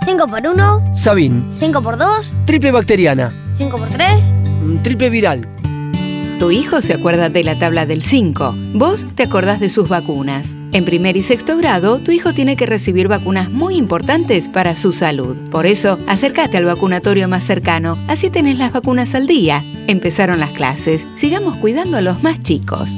5 por 1. Sabin. 5 por 2. Triple bacteriana. 5 por 3. Triple viral. Tu hijo se acuerda de la tabla del 5. Vos te acordás de sus vacunas. En primer y sexto grado, tu hijo tiene que recibir vacunas muy importantes para su salud. Por eso, acércate al vacunatorio más cercano. Así tenés las vacunas al día. Empezaron las clases. Sigamos cuidando a los más chicos.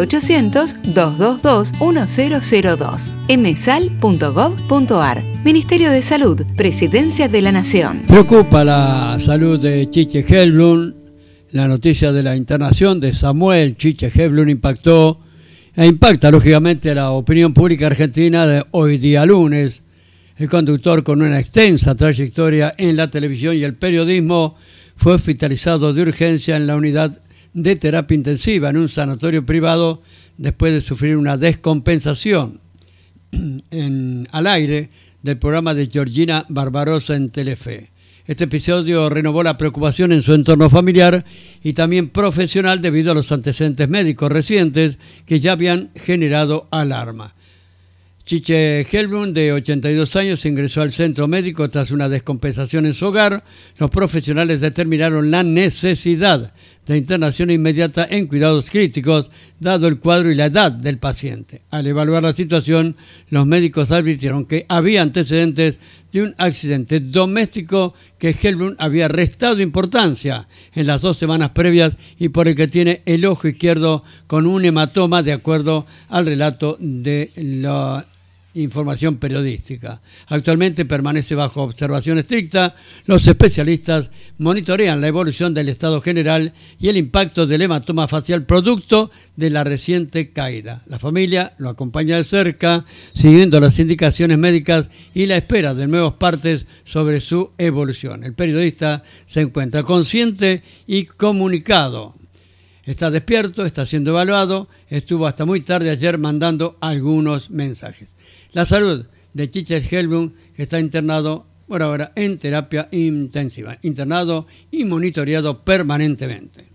0800-222-1002. msal.gov.ar. Ministerio de Salud. Presidencia de la Nación. Preocupa la salud de Chiche Helblum. La noticia de la internación de Samuel Chiche Helblum impacta lógicamente la opinión pública argentina de hoy día lunes. El conductor, con una extensa trayectoria en la televisión y el periodismo, fue hospitalizado de urgencia en la unidad de terapia intensiva en un sanatorio privado después de sufrir una descompensación al aire del programa de Georgina Barbarossa en Telefe. Este episodio renovó la preocupación en su entorno familiar y también profesional debido a los antecedentes médicos recientes que ya habían generado alarma. Chiche Helblum, de 82 años, ingresó al centro médico tras una descompensación en su hogar. Los profesionales determinaron la necesidad de internación inmediata en cuidados críticos, dado el cuadro y la edad del paciente. Al evaluar la situación, los médicos advirtieron que había antecedentes de un accidente doméstico que Helblum había restado importancia en las 2 semanas previas y por el que tiene el ojo izquierdo con un hematoma, de acuerdo al relato de la información periodística. Actualmente permanece bajo observación estricta. Los especialistas monitorean la evolución del estado general y el impacto del hematoma facial producto de la reciente caída. La familia lo acompaña de cerca, siguiendo las indicaciones médicas y la espera de nuevos partes sobre su evolución. El periodista se encuentra consciente y comunicado. Está despierto, está siendo evaluado, estuvo hasta muy tarde ayer mandando algunos mensajes. La salud de Chiche Helblum está internado por ahora en terapia intensiva, internado y monitoreado permanentemente.